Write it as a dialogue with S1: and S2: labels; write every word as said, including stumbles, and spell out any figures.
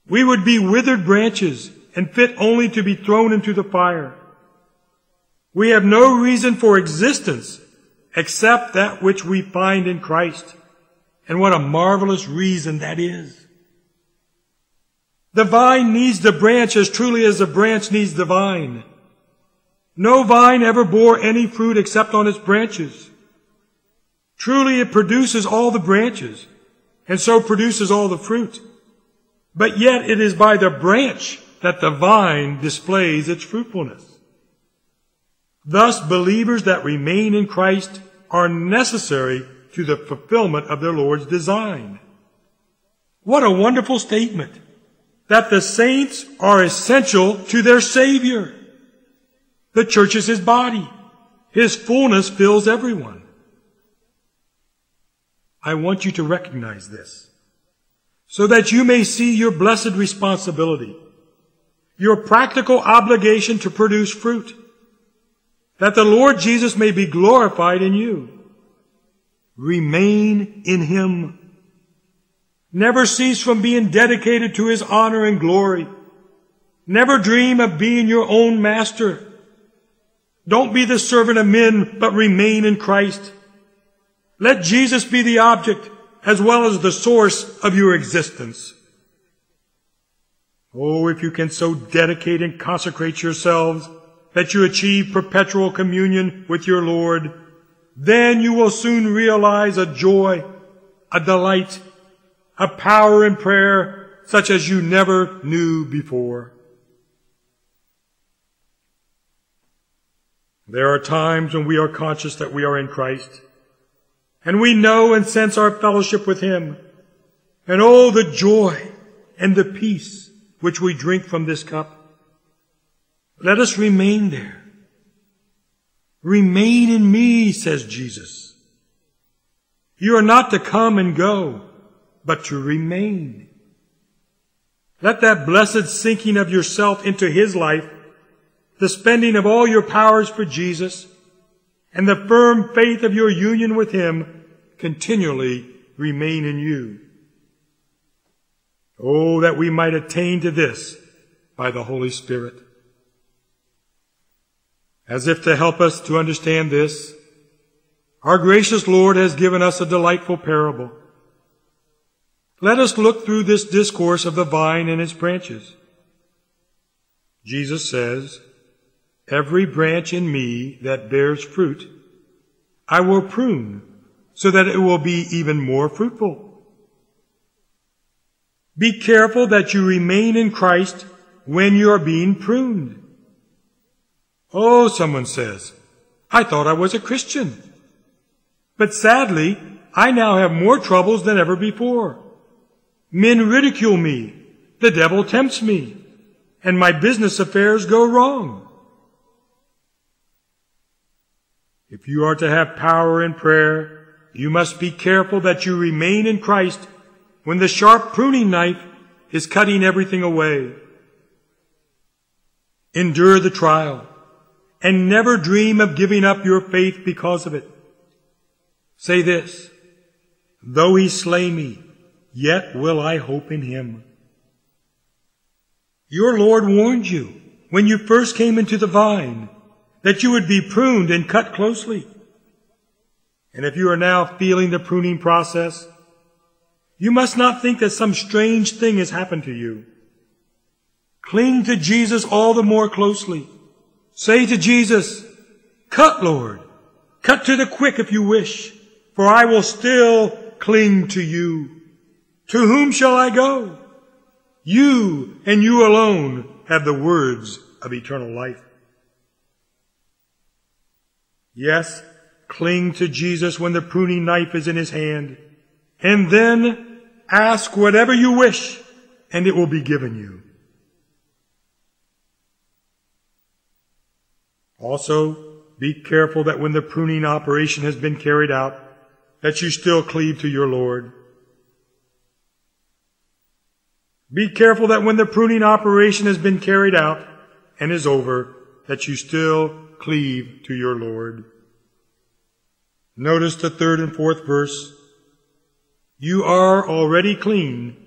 S1: we would be withered branches and fit only to be thrown into the fire. We have no reason for existence except that which we find in Christ. And what a marvelous reason that is. The vine needs the branch as truly as the branch needs the vine. No vine ever bore any fruit except on its branches. Truly it produces all the branches, and so produces all the fruit. But yet it is by the branch that the vine displays its fruitfulness. Thus, believers that remain in Christ are necessary to the fulfillment of their Lord's design. What a wonderful statement, that the saints are essential to their Savior. The church is His body. His fullness fills everyone. I want you to recognize this, so that you may see your blessed responsibility, your practical obligation to produce fruit, that the Lord Jesus may be glorified in you. Remain in Him. Never cease from being dedicated to His honor and glory. Never dream of being your own master. Don't be the servant of men, but remain in Christ. Let Jesus be the object as well as the source of your existence. Oh, if you can so dedicate and consecrate yourselves that you achieve perpetual communion with your Lord, then you will soon realize a joy, a delight, a power in prayer such as you never knew before. There are times when we are conscious that we are in Christ, and we know and sense our fellowship with Him. And oh, the joy and the peace which we drink from this cup. Let us remain there. Remain in me, says Jesus. You are not to come and go, but to remain. Let that blessed sinking of yourself into His life, the spending of all your powers for Jesus, and the firm faith of your union with Him continually remain in you. Oh, that we might attain to this by the Holy Spirit. As if to help us to understand this, our gracious Lord has given us a delightful parable. Let us look through this discourse of the vine and its branches. Jesus says, "Every branch in me that bears fruit, I will prune, so that it will be even more fruitful." Be careful that you remain in Christ when you are being pruned. Oh, someone says, "I thought I was a Christian. But sadly, I now have more troubles than ever before. Men ridicule me, the devil tempts me, and my business affairs go wrong." If you are to have power in prayer, you must be careful that you remain in Christ when the sharp pruning knife is cutting everything away. Endure the trial, and never dream of giving up your faith because of it. Say this, "Though He slay me, yet will I hope in Him." Your Lord warned you when you first came into the vine that you would be pruned and cut closely. And if you are now feeling the pruning process, you must not think that some strange thing has happened to you. Cling to Jesus all the more closely. Say to Jesus, "Cut, Lord, cut to the quick if you wish, for I will still cling to you. To whom shall I go? You and you alone have the words of eternal life." Yes, cling to Jesus when the pruning knife is in His hand, and then ask whatever you wish, and it will be given you. Also, be careful that when the pruning operation has been carried out, that you still cleave to your Lord. Be careful that when the pruning operation has been carried out and is over, that you still cleave to your Lord. Notice the third and fourth verse. You are already clean